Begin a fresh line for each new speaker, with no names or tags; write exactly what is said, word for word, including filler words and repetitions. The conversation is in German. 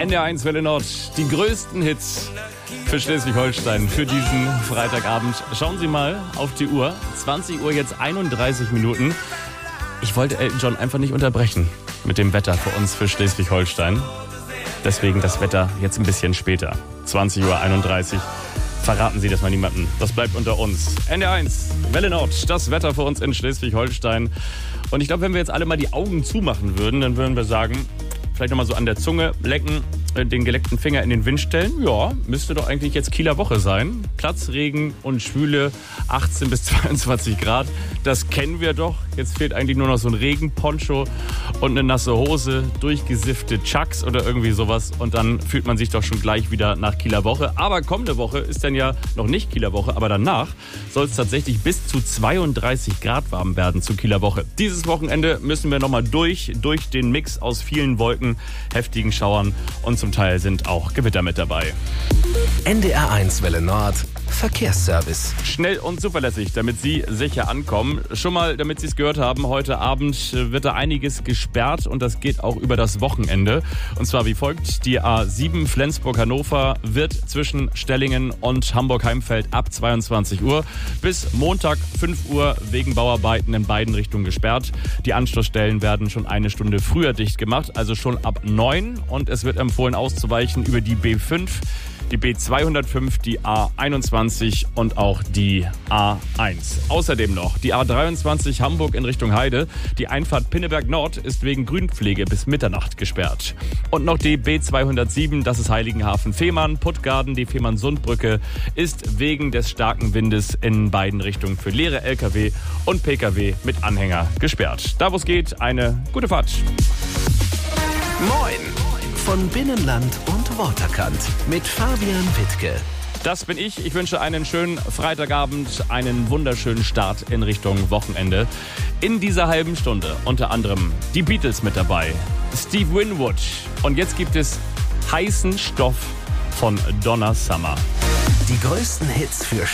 N D R eins Welle Nord, die größten Hits für Schleswig-Holstein für diesen Freitagabend. Schauen Sie mal auf die Uhr, zwanzig Uhr jetzt einunddreißig Minuten. Ich wollte Elton John einfach nicht unterbrechen mit dem Wetter für uns für Schleswig-Holstein. Deswegen das Wetter jetzt ein bisschen später, zwanzig Uhr einunddreißig. Verraten Sie das mal niemandem. Das bleibt unter uns. N D R eins, Welle Nord, das Wetter für uns in Schleswig-Holstein. Und ich glaube, wenn wir jetzt alle mal die Augen zumachen würden, dann würden wir sagen, vielleicht nochmal so an der Zunge lecken, den geleckten Finger in den Wind stellen. Ja, müsste doch eigentlich jetzt Kieler Woche sein. Platzregen und Schwüle, achtzehn bis zweiundzwanzig Grad. Das kennen wir doch. Jetzt fehlt eigentlich nur noch so ein Regenponcho und eine nasse Hose, durchgesiffte Chucks oder irgendwie sowas. Und dann fühlt man sich doch schon gleich wieder nach Kieler Woche. Aber kommende Woche ist dann ja noch nicht Kieler Woche. Aber danach soll es tatsächlich bis zu zweiunddreißig Grad warm werden zu Kieler Woche. Dieses Wochenende müssen wir nochmal durch, durch den Mix aus vielen Wolken, heftigen Schauern und zum Teil sind auch Gewitter mit dabei.
N D R eins Welle Nord, Verkehrsservice.
Schnell und zuverlässig, damit Sie sicher ankommen. Schon mal, damit Sie es gehört haben, heute Abend wird da einiges gesperrt und das geht auch über das Wochenende. Und zwar wie folgt: Die A sieben Flensburg-Hannover wird zwischen Stellingen und Hamburg-Heimfeld ab zweiundzwanzig Uhr bis Montag fünf Uhr wegen Bauarbeiten in beiden Richtungen gesperrt. Die Anschlussstellen werden schon eine Stunde früher dicht gemacht, also schon ab neun. Und es wird empfohlen auszuweichen über die B fünf, die B zweihundertfünf, die A einundzwanzig und auch die A eins. Außerdem noch die A dreiundzwanzig Hamburg in Richtung Heide. Die Einfahrt Pinneberg Nord ist wegen Grünpflege bis Mitternacht gesperrt. Und noch die B zweihundertsieben, das ist Heiligenhafen-Fehmarn, Puttgarden. Die Fehmarn-Sundbrücke ist wegen des starken Windes in beiden Richtungen für leere L K W und P K W mit Anhänger gesperrt. Da wo es geht, eine gute Fahrt.
Moin! Von Binnenland und Waterkant mit Fabian Wittke.
Das bin ich. Ich wünsche einen schönen Freitagabend, einen wunderschönen Start in Richtung Wochenende. In dieser halben Stunde unter anderem die Beatles mit dabei, Steve Winwood. Und jetzt gibt es heißen Stoff von Donna Summer.
Die größten Hits für